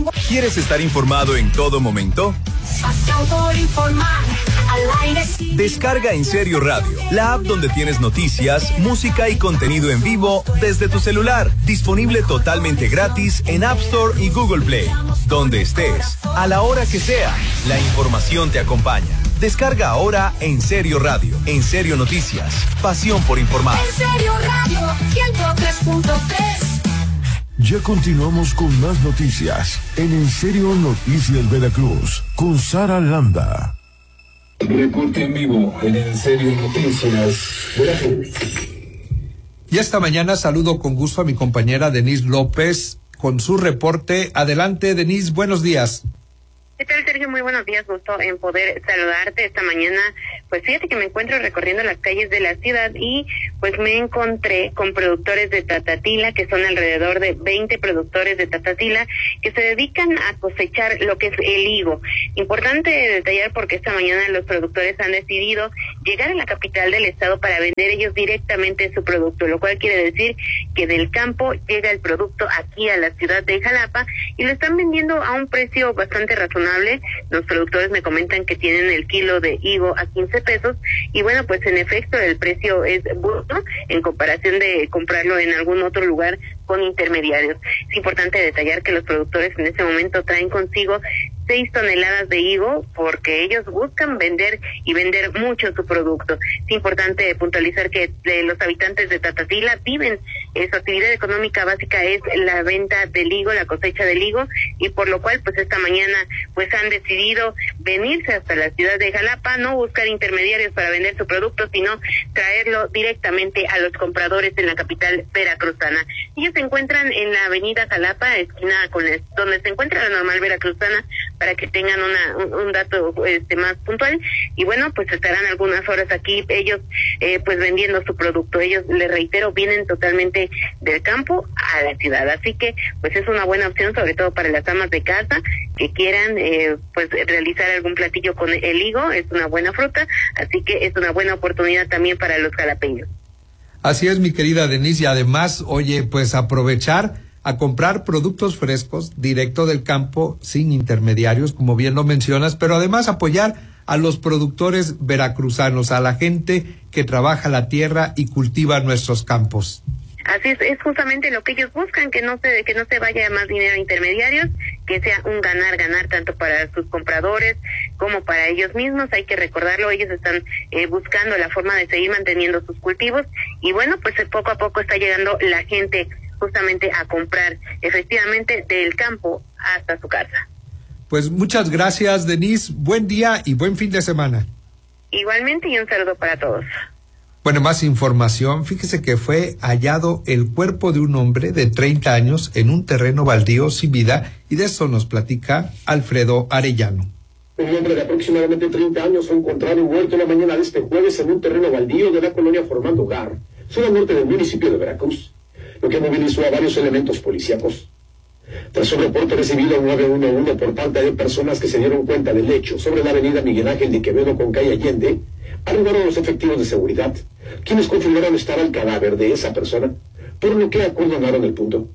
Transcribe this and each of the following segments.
¿Quieres estar informado en todo momento? Pasión por informar. Al aire sí. Descarga En Serio Radio, la app donde tienes noticias, música y contenido en vivo desde tu celular. Disponible totalmente gratis en App Store y Google Play. Donde estés, a la hora que sea, la información te acompaña. Descarga ahora En Serio Radio, En Serio Noticias, pasión por informar. En Serio Radio 103.3. Ya continuamos con más noticias en Serio Noticias Veracruz con Sara Landa. Reporte en vivo en Serio Noticias Veracruz. Y esta mañana saludo con gusto a mi compañera Denise López con su reporte. Adelante, Denise, buenos días. ¿Qué tal, Sergio? Muy buenos días, gusto en poder saludarte esta mañana. Pues fíjate que me encuentro recorriendo las calles de la ciudad y pues me encontré con productores de Tatatila, que son alrededor de 20 productores de Tatatila que se dedican a cosechar lo que es el higo. Importante detallar porque esta mañana los productores han decidido llegar a la capital del estado para vender ellos directamente su producto, lo cual quiere decir que del campo llega el producto aquí a la ciudad de Jalapa y lo están vendiendo a un precio bastante razonable. Los productores me comentan que tienen el kilo de higo a 15 pesos y bueno, pues en efecto el precio es bueno en comparación de comprarlo en algún otro lugar con intermediarios. Es importante detallar que los productores en este momento traen consigo 6 toneladas de higo porque ellos buscan vender y vender mucho su producto. Es importante puntualizar que los habitantes de Tatatila viven, su actividad económica básica es la venta del higo, la cosecha del higo, y por lo cual pues esta mañana pues han decidido venirse hasta la ciudad de Jalapa, no buscar intermediarios para vender su producto, sino traerlo directamente a los compradores en la capital veracruzana. Ellos se encuentran en la avenida Jalapa, esquina con donde se encuentra la normal veracruzana, para que tengan un dato más puntual. Y bueno, pues estarán algunas horas aquí ellos pues vendiendo su producto. Ellos, les reitero, vienen totalmente del campo a la ciudad, así que pues es una buena opción, sobre todo para las amas de casa que quieran pues realizar algún platillo con el higo. Es una buena fruta, así que es una buena oportunidad también para los jalapeños. Así es, mi querida Denise, y además, oye, pues aprovechar a comprar productos frescos directo del campo, sin intermediarios, como bien lo mencionas, pero además apoyar a los productores veracruzanos, a la gente que trabaja la tierra y cultiva nuestros campos. Así es justamente lo que ellos buscan, que no se vaya más dinero a intermediarios, que sea un ganar tanto para sus compradores como para ellos mismos. Hay que recordarlo, ellos están buscando la forma de seguir manteniendo sus cultivos y bueno, pues poco a poco está llegando la gente justamente a comprar efectivamente del campo hasta su casa. Pues muchas gracias, Denise, buen día y buen fin de semana. Igualmente, y un saludo para todos. Bueno, más información. Fíjese que fue hallado el cuerpo de un hombre de 30 años en un terreno baldío sin vida, y de eso nos platica Alfredo Arellano. Un hombre de aproximadamente 30 años fue encontrado muerto la mañana de este jueves en un terreno baldío de la colonia Formando Hogar, zona norte del municipio de Veracruz, lo que movilizó a varios elementos policíacos. Tras un reporte recibido al 911 por parte de personas que se dieron cuenta del hecho sobre la avenida Miguel Ángel de Quevedo con calle Allende, arribaron los efectivos de seguridad, quienes confirmaron estar al cadáver de esa persona, por lo que acordonaron el punto.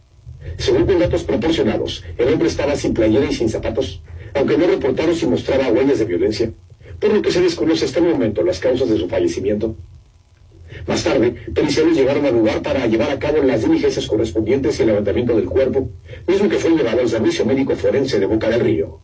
Según con datos proporcionados, el hombre estaba sin playera y sin zapatos, aunque no reportaron si mostraba huellas de violencia, por lo que se desconoce hasta el momento las causas de su fallecimiento. Más tarde, periciales llegaron al lugar para llevar a cabo las diligencias correspondientes y el levantamiento del cuerpo, mismo que fue llevado al Servicio Médico Forense de Boca del Río.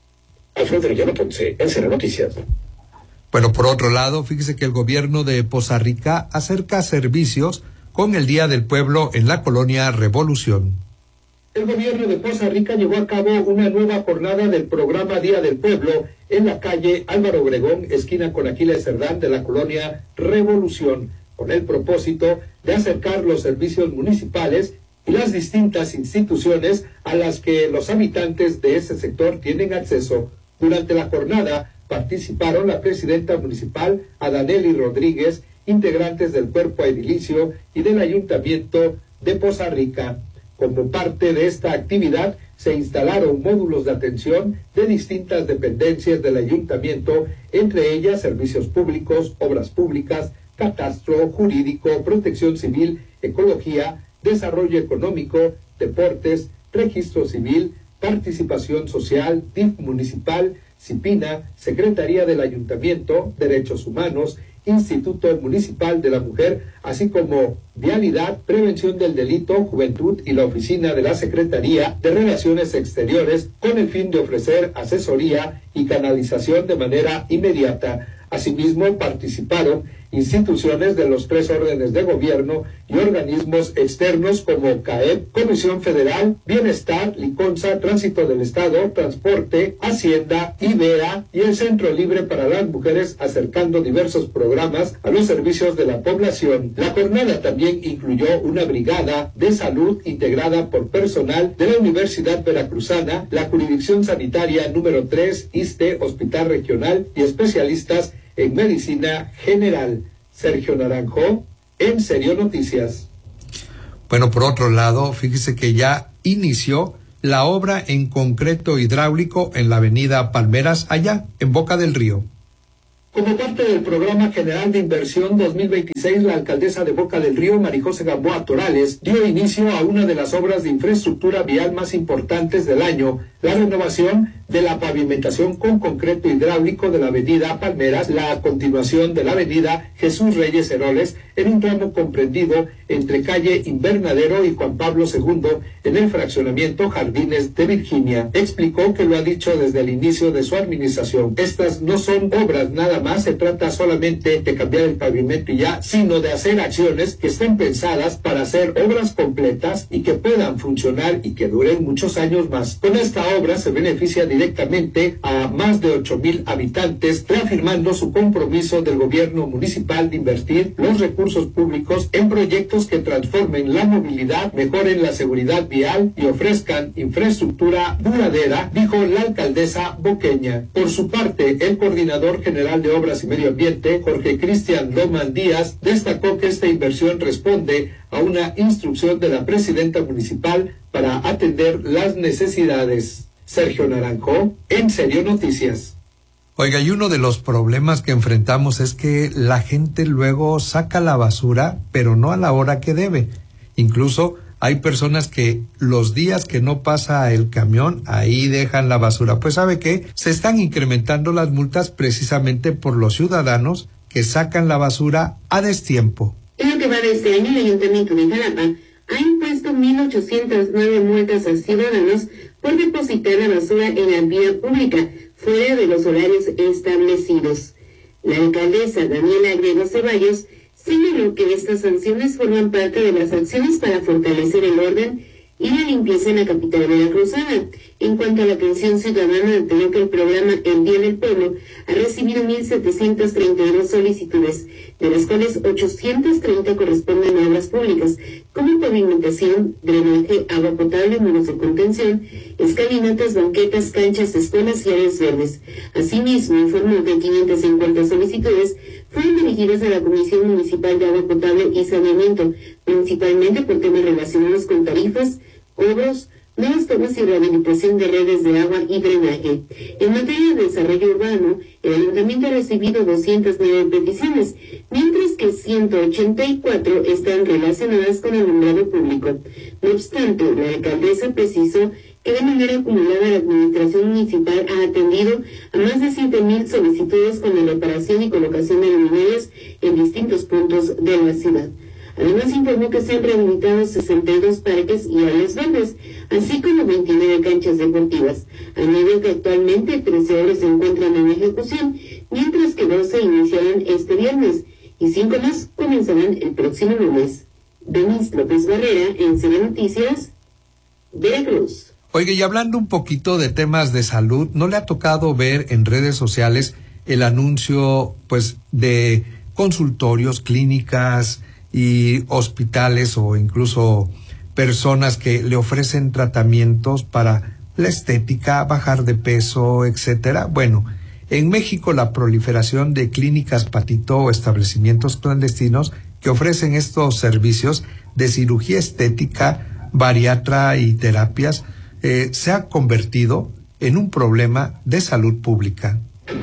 Alfredo Arellano Ponce, en Serio Noticias. Bueno, por otro lado, fíjese que el gobierno de Poza Rica acerca servicios con el Día del Pueblo en la colonia Revolución. El gobierno de Poza Rica llevó a cabo una nueva jornada del programa Día del Pueblo en la calle Álvaro Obregón, esquina con Aquiles Cerdán de la colonia Revolución, con el propósito de acercar los servicios municipales y las distintas instituciones a las que los habitantes de ese sector tienen acceso. Durante la jornada participaron la presidenta municipal Adaneli Rodríguez, integrantes del cuerpo edilicio y del ayuntamiento de Poza Rica. Como parte de esta actividad, se instalaron módulos de atención de distintas dependencias del ayuntamiento, entre ellas servicios públicos, obras públicas, catastro, jurídico, protección civil, ecología, desarrollo económico, deportes, registro civil, Participación Social, DIF Municipal, CIPINA, Secretaría del Ayuntamiento, Derechos Humanos, Instituto Municipal de la Mujer, así como Vialidad, Prevención del Delito, Juventud y la Oficina de la Secretaría de Relaciones Exteriores, con el fin de ofrecer asesoría y canalización de manera inmediata. Asimismo, participaron instituciones de los 3 órdenes de gobierno y organismos externos como CAEP, Comisión Federal, Bienestar, Liconza, Tránsito del Estado, Transporte, Hacienda, IDEA y el Centro Libre para las Mujeres, acercando diversos programas a los servicios de la población. La jornada también incluyó una brigada de salud integrada por personal de la Universidad Veracruzana, la Jurisdicción Sanitaria número 3, ISSSTE, Hospital Regional y especialistas en Medicina General. Sergio Naranjo, En Serio Noticias. Bueno, por otro lado, fíjese que ya inició la obra en concreto hidráulico en la avenida Palmeras, allá en Boca del Río. Como parte del Programa General de Inversión 2026, la alcaldesa de Boca del Río, Marijose Gamboa Torales, dio inicio a una de las obras de infraestructura vial más importantes del año, la renovación de la pavimentación con concreto hidráulico de la avenida Palmeras, la continuación de la avenida Jesús Reyes Heroles, en un tramo comprendido entre calle Invernadero y Juan Pablo II, en el fraccionamiento Jardines de Virginia. Explicó que lo ha dicho desde el inicio de su administración. Estas no son obras nada más, se trata solamente de cambiar el pavimento y ya, sino de hacer acciones que estén pensadas para hacer obras completas y que puedan funcionar y que duren muchos años más. Con esta obra se beneficia directamente a más de 8,000 habitantes, reafirmando su compromiso del gobierno municipal de invertir los recursos públicos en proyectos que transformen la movilidad, mejoren la seguridad vial y ofrezcan infraestructura duradera, dijo la alcaldesa boqueña. Por su parte, el coordinador general de Obras y Medio Ambiente, Jorge Cristian Loman Díaz, destacó que esta inversión responde a una instrucción de la presidenta municipal para atender las necesidades. Sergio Naranjo, En Serio Noticias. Oiga, y uno de los problemas que enfrentamos es que la gente luego saca la basura, pero no a la hora que debe. Incluso hay personas que los días que no pasa el camión, ahí dejan la basura. Pues ¿sabe qué? Se están incrementando las multas precisamente por los ciudadanos que sacan la basura a destiempo. En lo que va de este año, el Ayuntamiento de Jalapa ha impuesto 1,809 multas a ciudadanos por depositar la basura en la vía pública, fuera de los horarios establecidos. La alcaldesa Daniela Griego Ceballos señaló que estas sanciones forman parte de las acciones para fortalecer el orden y la limpieza en la capital veracruzana. En cuanto a la atención ciudadana, detalló que el programa El Día del Pueblo ha recibido 1,732 solicitudes, de las cuales 830 corresponden a obras públicas, como pavimentación, drenaje, agua potable, muros de contención, escalinatas, banquetas, canchas, escuelas y áreas verdes. Asimismo, informó que 550 solicitudes fueron dirigidas a la Comisión Municipal de Agua Potable y Saneamiento, principalmente por temas relacionados con tarifas, cobros, nuevas tomas y rehabilitación de redes de agua y drenaje. En materia de desarrollo urbano, el ayuntamiento ha recibido 209 peticiones, mientras que 184 están relacionadas con el alumbrado público. No obstante, la alcaldesa precisó que de manera acumulada la administración municipal ha atendido a más de 7,000 solicitudes con la reparación y colocación de luminarias en distintos puntos de la ciudad. Además, informó que se han rehabilitado 62 parques y áreas verdes, así como 29 canchas deportivas. Añadió que actualmente 13 obras se encuentran en ejecución, mientras que 12 iniciarán este viernes y 5 más comenzarán el próximo lunes. Denis López Barrera, En Serio Noticias, Veracruz. Oiga, y hablando un poquito de temas de salud, ¿no le ha tocado ver en redes sociales el anuncio, pues, de consultorios, clínicas y hospitales o incluso personas que le ofrecen tratamientos para la estética, bajar de peso, etcétera? Bueno, en México la proliferación de clínicas patito o establecimientos clandestinos que ofrecen estos servicios de cirugía estética, bariatra y terapias se ha convertido en un problema de salud pública.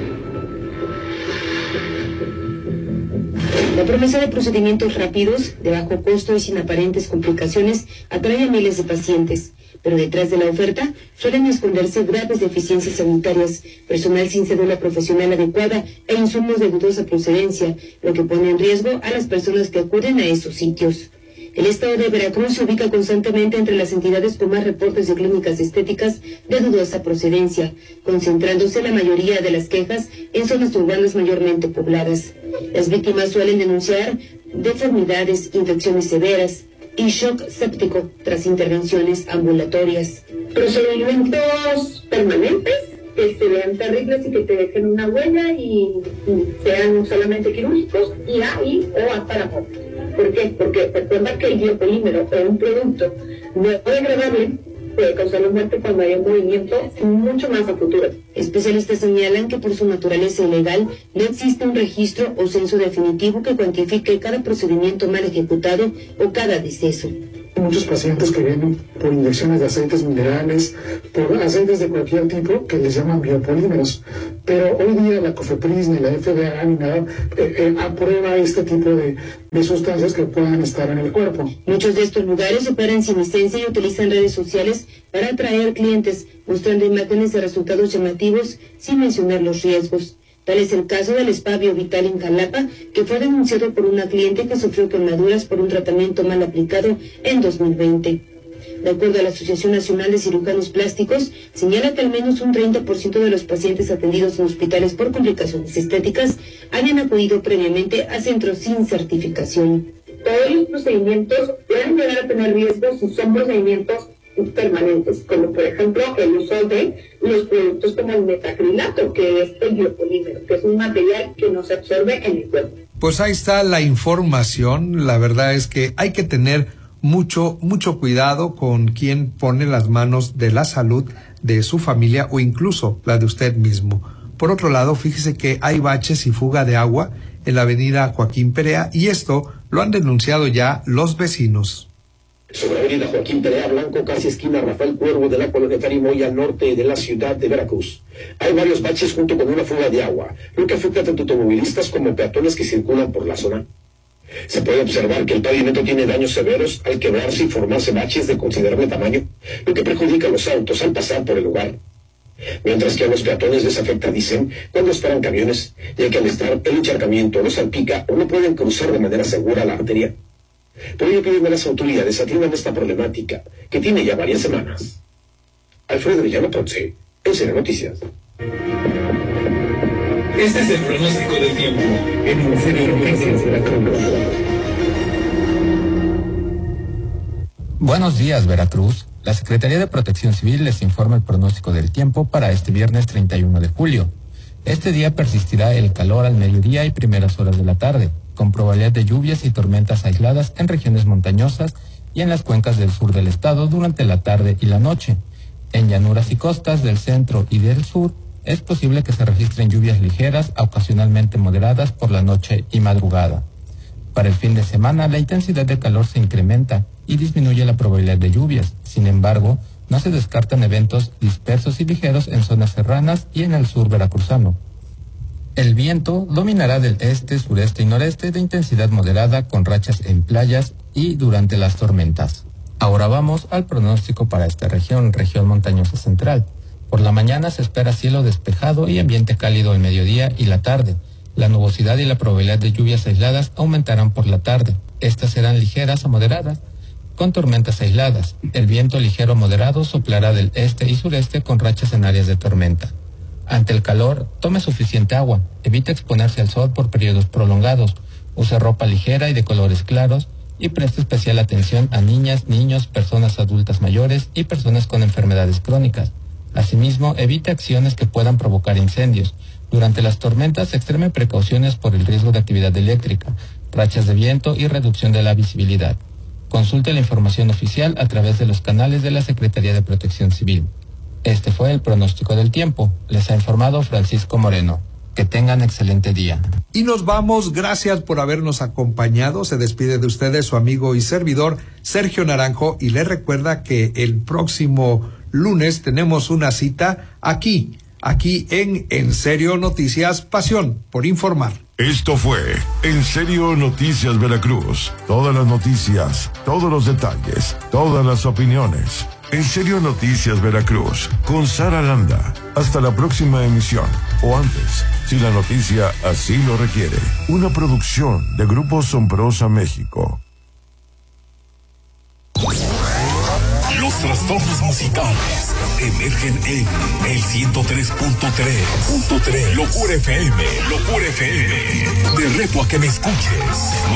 La promesa de procedimientos rápidos, de bajo costo y sin aparentes complicaciones atrae a miles de pacientes. pero detrás de la oferta suelen esconderse graves deficiencias sanitarias, personal sin cédula profesional adecuada e insumos de dudosa procedencia, lo que pone en riesgo a las personas que acuden a esos sitios. El estado de Veracruz se ubica constantemente entre las entidades con más reportes de clínicas estéticas de dudosa procedencia, concentrándose la mayoría de las quejas en zonas urbanas mayormente pobladas. Las víctimas suelen denunciar deformidades, infecciones severas y shock séptico tras intervenciones ambulatorias. Procedimientos permanentes que se vean terribles y que te dejen una huella y sean solamente quirúrgicos y ahí o hasta la muerte. ¿Por qué? Porque recuerda que el biopolímero es un producto no degradable, puede causar la muerte cuando hay un movimiento mucho más a futuro. Especialistas señalan que por su naturaleza ilegal no existe un registro o censo definitivo que cuantifique cada procedimiento mal ejecutado o cada deceso. Muchos pacientes que vienen por inyecciones de aceites minerales, por aceites de cualquier tipo que les llaman biopolímeros. Pero hoy día la COFEPRIS ni la FDA ni nada aprueba este tipo de sustancias que puedan estar en el cuerpo. Muchos de estos lugares operan sin licencia y utilizan redes sociales para atraer clientes, mostrando imágenes de resultados llamativos sin mencionar los riesgos. Tal es el caso del Spa Biovital en Jalapa, que fue denunciado por una cliente que sufrió quemaduras por un tratamiento mal aplicado en 2020. De acuerdo a la Asociación Nacional de Cirujanos Plásticos, señala que al menos un 30% de los pacientes atendidos en hospitales por complicaciones estéticas habían acudido previamente a centros sin certificación. Todos los procedimientos pueden llegar a tener riesgos si son procedimientos permanentes, como por ejemplo el uso de los productos como el metacrilato, que es el biopolímero, que es un material que no se absorbe en el cuerpo. Pues ahí está la información. La verdad es que hay que tener mucho cuidado con quien pone las manos de la salud de su familia o incluso la de usted mismo. Por otro lado, fíjese que hay baches y fuga de agua en la avenida Joaquín Perea y esto lo han denunciado ya los vecinos. Sobre avenida Joaquín Perea Blanco, casi esquina Rafael Cuervo de la colonia Tarimoy al norte de la ciudad de Veracruz. Hay varios baches junto con una fuga de agua, lo que afecta tanto automovilistas como peatones que circulan por la zona. Se puede observar que el pavimento tiene daños severos al quebrarse y formarse baches de considerable tamaño, lo que perjudica a los autos al pasar por el lugar. Mientras que a los peatones les afecta, dicen, cuando esperan camiones, ya que al estar el encharcamiento los salpica o no pueden cruzar de manera segura la arteria. Por ello piden a las autoridades atiendan esta problemática, que tiene ya varias semanas. Alfredo Villano Ponce, en Serio Noticias. Este es el pronóstico del tiempo En Serio Noticias Veracruz. Buenos días, Veracruz. La Secretaría de Protección Civil les informa el pronóstico del tiempo para este viernes 31 de julio. Este día persistirá el calor al mediodía y primeras horas de la tarde, con probabilidad de lluvias y tormentas aisladas en regiones montañosas y en las cuencas del sur del estado durante la tarde y la noche. En llanuras y costas del centro y del sur es posible que se registren lluvias ligeras, ocasionalmente moderadas por la noche y madrugada. Para el fin de semana, la intensidad de calor se incrementa y disminuye la probabilidad de lluvias. Sin embargo, no se descartan eventos dispersos y ligeros en zonas serranas y en el sur veracruzano. El viento dominará del este, sureste y noreste de intensidad moderada con rachas en playas y durante las tormentas. Ahora vamos al pronóstico para esta región montañosa central. Por la mañana se espera cielo despejado y ambiente cálido al mediodía y la tarde. La nubosidad y la probabilidad de lluvias aisladas aumentarán por la tarde. Estas serán ligeras a moderadas, con tormentas aisladas. El viento ligero moderado soplará del este y sureste con rachas en áreas de tormenta. Ante el calor, tome suficiente agua, evite exponerse al sol por periodos prolongados, use ropa ligera y de colores claros y preste especial atención a niñas, niños, personas adultas mayores y personas con enfermedades crónicas. Asimismo, evite acciones que puedan provocar incendios. Durante las tormentas, extreme precauciones por el riesgo de actividad eléctrica, rachas de viento y reducción de la visibilidad. Consulte la información oficial a través de los canales de la Secretaría de Protección Civil. Este fue el pronóstico del tiempo. Les ha informado Francisco Moreno. Que tengan excelente día. Y nos vamos. Gracias por habernos acompañado. Se despide de ustedes su amigo y servidor Sergio Naranjo y les recuerda que el próximo lunes tenemos una cita aquí en Serio Noticias, pasión por informar. Esto fue En Serio Noticias Veracruz. Todas las noticias, todos los detalles, todas las opiniones. En Serio Noticias Veracruz, con Sara Landa. Hasta la próxima emisión, o antes, si la noticia así lo requiere. Una producción de Grupo Sombrosa México. Los trastornos musicales emergen en el 103.3. Locura FM. De reto a que me escuches.